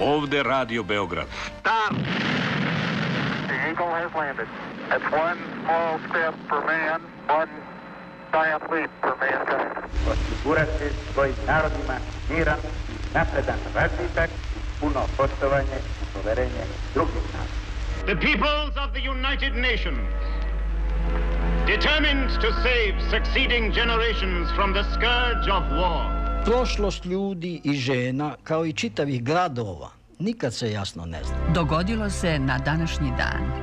Ovde Radio Beograd. Stop! The Eagle has landed. That's one small step for man, one giant leap for mankind. Osigurati svojim narodima miran, napredan razvitak, puno poštovanje i poverenje drugih naroda. The peoples of the United Nations, determined to save succeeding generations from the scourge of war. Prošlost ljudi i žena, kao i čitavih gradova, nikad se jasno ne zna. Dogodilo se na današnji dan.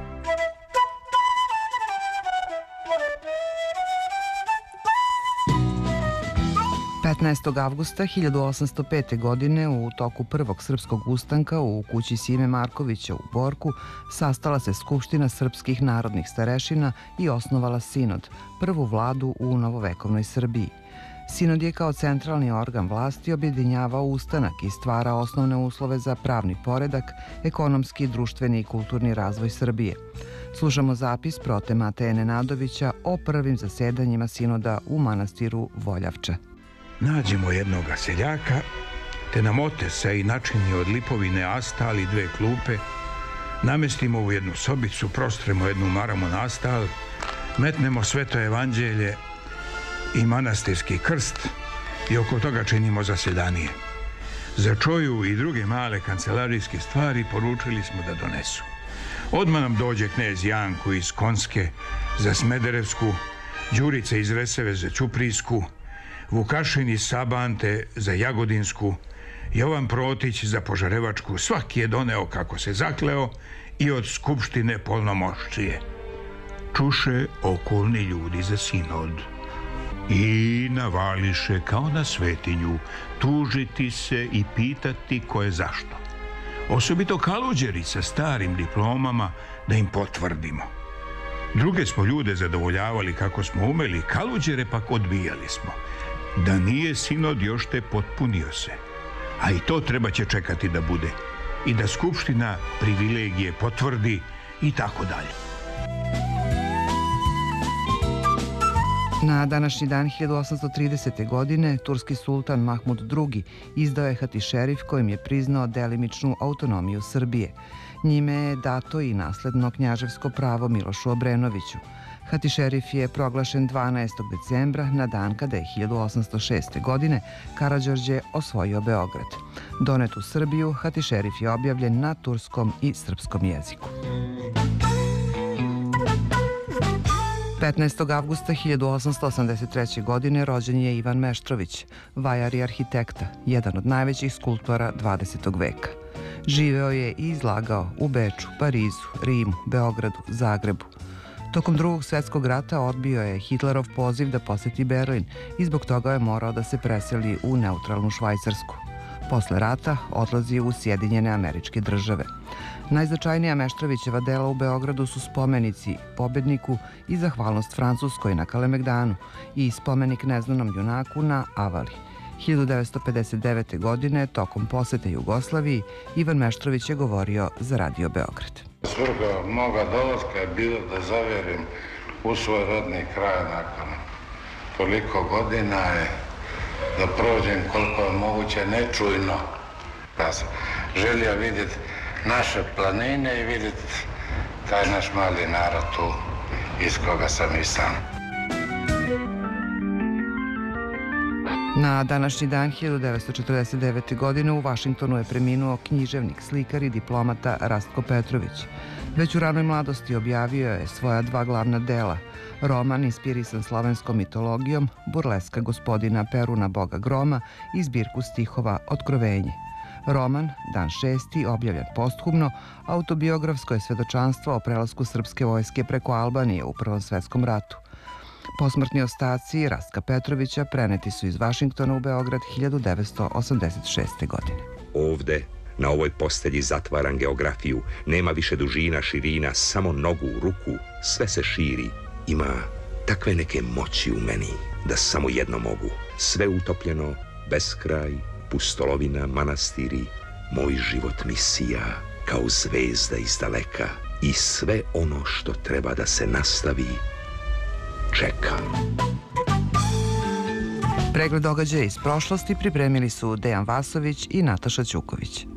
Avgusta 1805. godine u toku prvog srpskog ustanka u kući Sime Markovića u Borku sastala se Skupština srpskih narodnih starešina i osnovala Sinod, prvu vladu u novovekovnoj Srbiji. Sinod je kao centralni organ vlasti objedinjavao ustanak i stvara osnovne uslove za pravni poredak, ekonomski, društveni i kulturni razvoj Srbije. Slušamo zapis prote Mateje Nenadovića o prvim zasedanjima Sinoda u manastiru Voljavča. Nađemo jednoga seljaka, te nam otesa i načini od lipovine asta, ali 2 klupe, namestimo u jednu sobicu, prostremo jednu maramu na stal, metnemo sveto evanđelje i manastirski krst i oko toga činimo zasedanije. Za čoju i druge male kancelarijske stvari poručili smo da donesu. Odmah nam dođe knez Janko iz Konske za Smederevsku, Đurica iz Reseve za Ćuprijsku, Vukašin iz Sabante za Jagodinsku, Jovan Protić za Požarevačku. Svaki je doneo kako se zakleo i od skupštine polnomoćije. Čuše okolni ljudi za Sinod i navališe kao na svetinju tužiti se i pitati ko je zašto. Osobito kaluđeri sa starim diplomama da im potvrdimo. Druge smo ljude zadovoljavali kako smo umeli, kaluđere pak odbijali smo. Da nije Sinod još te potpunio se, a i to treba će čekati da bude, i da Skupština privilegije potvrdi i tako dalje. Na današnji dan 1830. godine turski sultan Mahmud II izdao je hatišerif kojim je priznao delimičnu autonomiju Srbije. Njime je dato i nasledno knjaževsko pravo Milošu Obrenoviću. Hatišerif je proglašen 12. decembra na dan kada je 1806. godine Karađorđe osvojio Beograd. Donet u Srbiju, hatišerif je objavljen na turskom i srpskom jeziku. 15. avgusta 1883. godine rođen je Ivan Meštrović, vajar i arhitekta, jedan od najvećih skulptora 20. veka. Živeo je i izlagao u Beču, Parizu, Rimu, Beogradu, Zagrebu. Tokom Drugog svjetskog rata odbio je Hitlerov poziv da poseti Berlin i zbog toga je morao da se preseli u neutralnu Švajcarsku. Posle rata odlazi u Sjedinjene Američke Države. Najznačajnija Meštrovićeva dela u Beogradu su spomenici pobedniku i zahvalnost Francuskoj na Kalemegdanu i spomenik neznanom junaku na Avali. 1959. godine, tokom posete Jugoslaviji, Ivan Meštrović je govorio za Radio Beograd. Svrha moga dolaska je bilo da zaverim u svoj rodni kraj nakon toliko godina je, da prođem koliko je moguće nečujno. Ja sam želio vidjeti naše planine i vidjeti taj naš mali narod tu iz koga sam i sam. Na današnji dan 1949. godine u Vašingtonu je preminuo književnik, slikar i diplomata Rastko Petrović. Već u ranoj mladosti objavio je svoja 2 glavna dela, roman inspirisan slavenskom mitologijom, burleska gospodina Peruna Boga Groma i zbirku stihova Otkrovenje. Roman, Dan 6. objavljen posthumno, autobiografsko je svedočanstvo o prelasku srpske vojske preko Albanije u Prvom svetskom ratu. Posmrtni ostaci Rastka Petrovića preneti su iz Vašingtona u Beograd 1986. godine. Ovde, na ovoj postelji zatvaram geografiju, nema više dužina, širina, samo nogu, ruku, sve se širi. Ima takve neke moći u meni, da samo jedno mogu. Sve utopljeno, beskraj, pustolovina, manastiri, moj život mi sija kao zvezda iz daleka i sve ono što treba da se nastavi, čekam. Pregled događaja iz prošlosti pripremili su Dejan Vasović i Nataša Ćuković.